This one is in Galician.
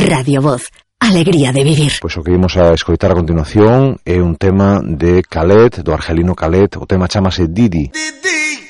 Radio Voz. Alegría de vivir. Pois o que imos a escoitar a continuación é un tema de Khaled, do argelino Khaled. O tema chamase Didi. Didi.